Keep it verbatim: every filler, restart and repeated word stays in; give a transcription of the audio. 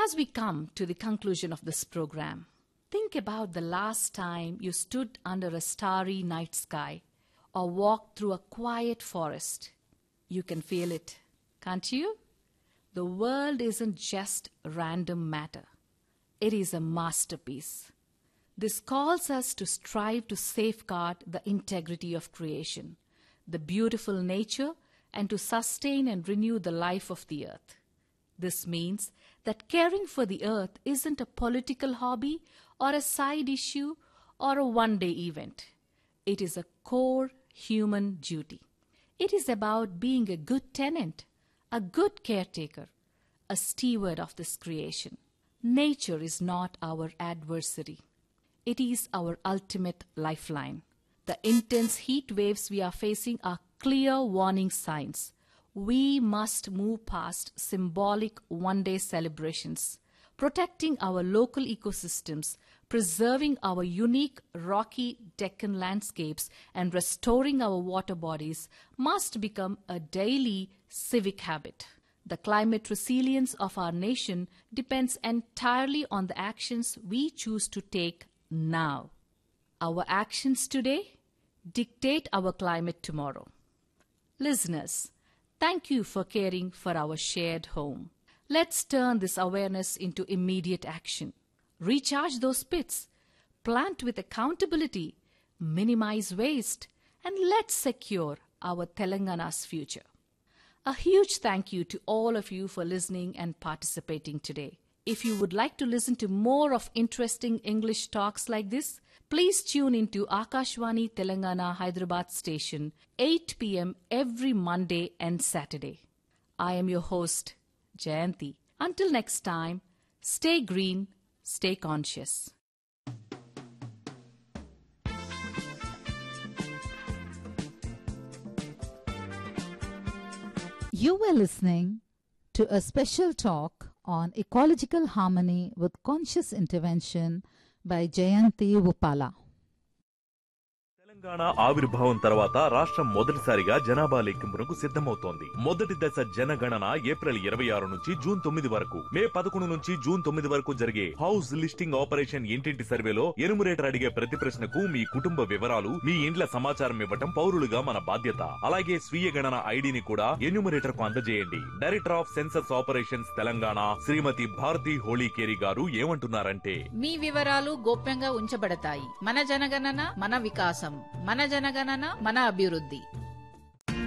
As we come to the conclusion of this program, think about the last time you stood under a starry night sky or walked through a quiet forest. You can feel it, can't you? The world isn't just random matter. It is a masterpiece. This calls us to strive to safeguard the integrity of creation, the beautiful nature, and to sustain and renew the life of the earth. This means that caring for the earth isn't a political hobby or a side issue or a one-day event. It is a core human duty. It is about being a good tenant, a good caretaker, a steward of this creation. Nature is not our adversary. It is our ultimate lifeline. The intense heat waves we are facing are clear warning signs. We must move past symbolic one-day celebrations. Protecting our local ecosystems, preserving our unique rocky Deccan landscapes, and restoring our water bodies must become a daily civic habit. The climate resilience of our nation depends entirely on the actions we choose to take now. Our actions today dictate our climate tomorrow. Listeners, thank you for caring for our shared home. Let's turn this awareness into immediate action. Recharge those pits, plant with accountability, minimize waste, and let's secure our Telangana's future. A huge thank you to all of you for listening and participating today. If you would like to listen to more of interesting English talks like this, please tune into Akashvani Telangana Hyderabad station, eight p.m. every Monday and Saturday. I am your host, Jayanti. Until next time, stay green, stay conscious. You were listening to a special talk on ecological harmony with conscious intervention by Jayanti Upala. Telangana ఆవిర్భావం తర్వాత రాష్ట్రం మొదటిసారిగా జనాభా లెక్కింపునకు సిద్ధమవుతోంది. మొదటి దశ జనగణన ఏప్రిల్ ఇరవై ఆరు నుంచి జూన్ తొమ్మిది వరకు, మే పదకొండు నుంచి జూన్ తొమ్మిది వరకు జరిగే హౌస్ లిస్టింగ్ ఆపరేషన్ ఇంటింటి సర్వేలో ఎనుమరేటర్ అడిగే ప్రతి ప్రశ్నకు మీ కుటుంబ వివరాలు, మీ ఇండ్ల సమాచారం ఇవ్వటం పౌరులుగా మన బాధ్యత. అలాగే స్వీయ గణన ఐడిని కూడా ఎన్యూమరేటర్ కు అందజేయండి. Director of census operations Telangana శ్రీమతి భారతి హోళీకేరి గారు ఏమంటున్నారంటే, మీ వివరాలు గోప్యంగా ఉంచబడతాయి. మన జనగణన మన వికాసం, మన జనగణన మన అభివృద్ధి.